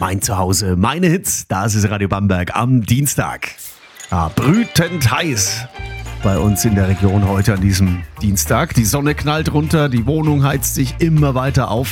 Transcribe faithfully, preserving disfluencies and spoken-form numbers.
mein Zuhause, meine Hits. Das ist Radio Bamberg am Dienstag. Ja, brütend heiß bei uns in der Region heute an diesem Dienstag. Die Sonne knallt runter, die Wohnung heizt sich immer weiter auf.